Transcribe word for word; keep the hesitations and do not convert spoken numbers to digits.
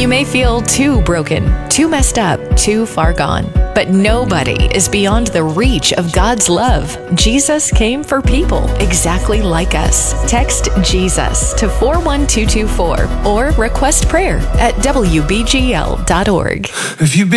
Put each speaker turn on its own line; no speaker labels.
You may feel too broken, too messed up, too far gone. But nobody is beyond the reach of God's love. Jesus came for people exactly like us. Text Jesus to four one two two four or request prayer at W B G L dot org.
If you've been